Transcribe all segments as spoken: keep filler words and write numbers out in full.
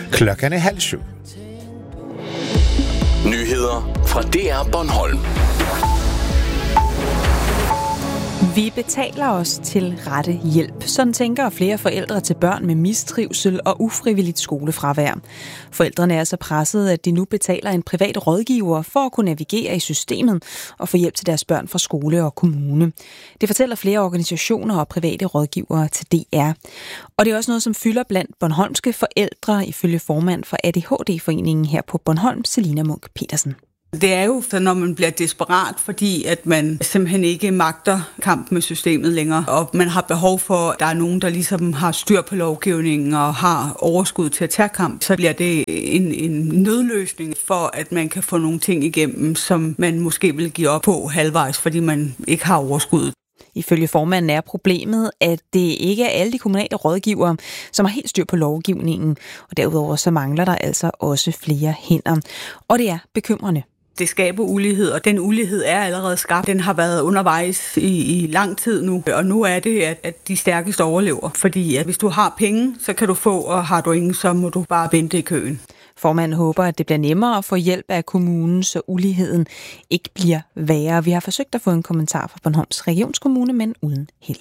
Klokken er halv syv. Nyheder fra D R Bornholm. Vi betaler os til rette hjælp. Sådan tænker flere forældre til børn med mistrivsel og ufrivilligt skolefravær. Forældrene er så presset, at de nu betaler en privat rådgiver for at kunne navigere i systemet og få hjælp til deres børn fra skole og kommune. Det fortæller flere organisationer og private rådgivere til D R. Og det er også noget, som fylder blandt bornholmske forældre, ifølge formand for A D H D-foreningen her på Bornholm, Selina Munk Petersen. Det er jo, når man bliver desperat, fordi at man simpelthen ikke magter kampen med systemet længere, og man har behov for, at der er nogen, der ligesom har styr på lovgivningen og har overskud til at tage kamp, så bliver det en, en nødløsning for, at man kan få nogle ting igennem, som man måske vil give op på halvvejs, fordi man ikke har overskud. Ifølge formanden er problemet, at det ikke er alle de kommunale rådgivere, som har helt styr på lovgivningen, og derudover så mangler der altså også flere hænder, og det er bekymrende. Det skaber ulighed, og den ulighed er allerede skabt. Den har været undervejs i, i lang tid nu, og nu er det, at, at de stærkeste overlever. Fordi at hvis du har penge, så kan du få, og har du ingen, så må du bare vente i køen. Formanden håber, at det bliver nemmere at få hjælp af kommunen, så uligheden ikke bliver værre. Vi har forsøgt at få en kommentar fra Bornholms Regionskommune, men uden held.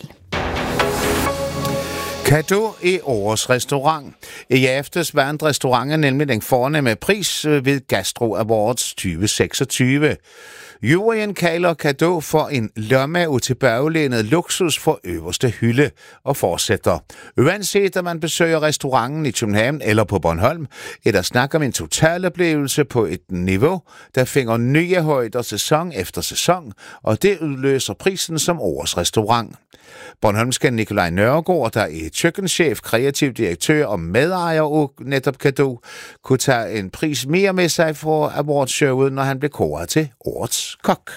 Cadeau i årets restaurant. I aftes vandt restauranten nemlig den fornemme pris ved Gastro Awards tyve seksogtyve. Juryen kalder Cadeau for en lomme utilbagelænet luksus for øverste hylde og fortsætter. Uanset om man besøger restauranten i København eller på Bornholm, er der snak om en totaloplevelse på et niveau, der finder nye højder sæson efter sæson, og det udløser prisen som årets restaurant. Bornholmske Nikolaj Nørregård, der er køkkenchef, kreativ direktør og medejer af netop Cadeau, kunne tage en pris mere med sig for awardshowet, når han blev kåret til årets kok.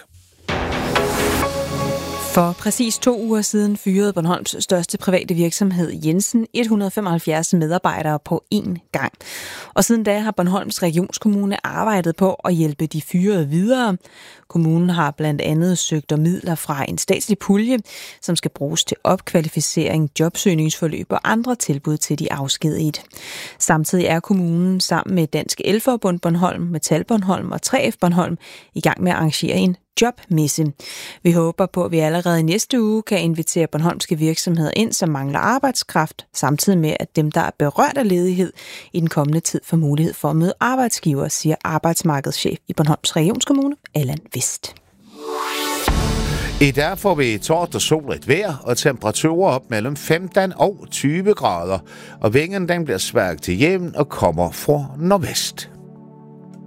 For præcis to uger siden fyrede Bornholms største private virksomhed Jensen et hundrede og femoghalvfjerds medarbejdere på én gang. Og siden da har Bornholms Regionskommune arbejdet på at hjælpe de fyrede videre. Kommunen har blandt andet søgt om midler fra en statslig pulje, som skal bruges til opkvalificering, jobsøgningsforløb og andre tilbud til de afskedigede. Samtidig er kommunen sammen med Dansk Elforbund Bornholm, Metal Bornholm og tre F Bornholm i gang med at arrangere en jobmesse. Vi håber på, at vi allerede i næste uge kan invitere bornholmske virksomheder ind, som mangler arbejdskraft, samtidig med, at dem, der er berørt af ledighed, i den kommende tid får mulighed for at møde arbejdsgiver, siger arbejdsmarkedschef i Bornholms Regionskommune, Allan Vist. I dag får vi tørt og solrigt vejr og temperaturer op mellem femten og tyve grader, og vinden den bliver svagt til jævn og kommer fra nordvest.